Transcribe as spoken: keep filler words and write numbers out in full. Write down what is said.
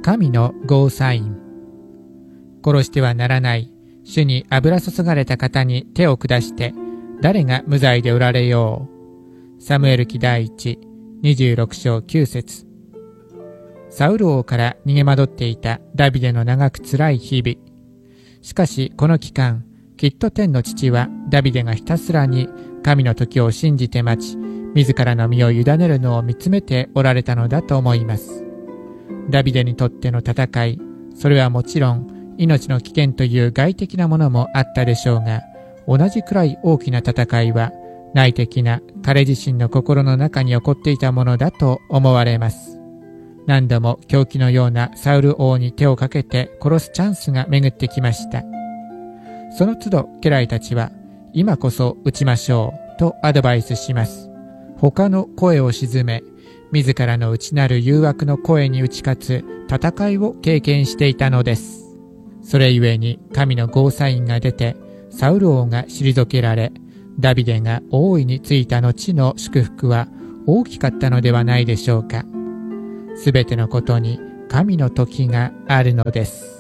神のゴーサイン。殺してはならない。主に油注がれた方に手を下して、誰が無罪でおられよう。サムエル記第一、にじゅうろく章きゅう節。サウル王から逃げ惑っていたダビデの長く辛い日々。しかしこの期間、きっと天の父はダビデがひたすらに神の時を信じて待ち、自らの身を委ねるのを見つめておられたのだと思います。ダビデにとっての戦い、それはもちろん命の危険という外的なものもあったでしょうが、同じくらい大きな戦いは内的な彼自身の心の中に起こっていたものだと思われます。何度も狂気のようなサウル王に手をかけて殺すチャンスが巡ってきました。その都度家来たちは、今こそ撃ちましょうとアドバイスします。他の声を鎮め、自らの内なる誘惑の声に打ち勝つ戦いを経験していたのです。それゆえに神のゴーサインが出て、サウル王が退けられ、ダビデが王位についた後の祝福は大きかったのではないでしょうか。すべてのことに神の時があるのです。